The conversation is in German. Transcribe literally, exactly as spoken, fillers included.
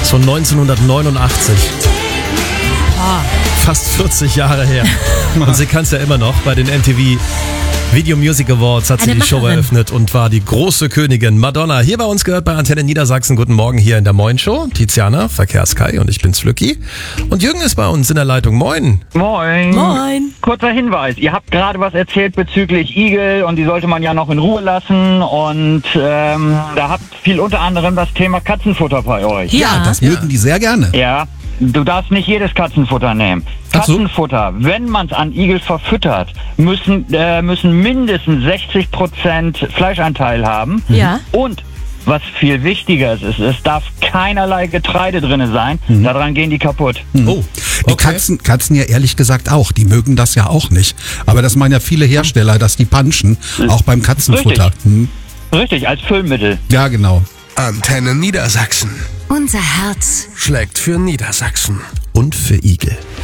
Das von neunzehnhundertneunundachtzig. Ah. Fast vierzig Jahre her. Und sie kann es ja immer noch. Bei den M T V Video Music Awards hat sie Eine die Show Macherin. eröffnet und war die große Königin Madonna. Hier bei uns gehört bei Antenne Niedersachsen. Guten Morgen hier in der Moin Show. Tiziana, Verkehrskai und ich bin's Flücki. Und Jürgen ist bei uns in der Leitung. Moin. Moin. Moin. Kurzer Hinweis, ihr habt gerade was erzählt bezüglich Igel und die sollte man ja noch in Ruhe lassen und ähm, da habt viel unter anderem das Thema Katzenfutter bei euch. Ja, Das mögen die sehr gerne. Ja, du darfst nicht jedes Katzenfutter nehmen. Ach so. Katzenfutter, wenn man es an Igel verfüttert, müssen, äh, müssen mindestens sechzig Prozent Fleischanteil haben. Ja. Und was viel wichtiger ist, es darf keinerlei Getreide drin sein, daran gehen die kaputt. Oh, Die okay. Katzen, Katzen ja ehrlich gesagt auch. Die mögen das ja auch nicht. Aber das meinen ja viele Hersteller, dass die punchen, auch beim Katzenfutter. Richtig. Hm. Richtig, als Füllmittel. Ja, genau. Antenne Niedersachsen Unser Herz schlägt für Niedersachsen. Und für Igel.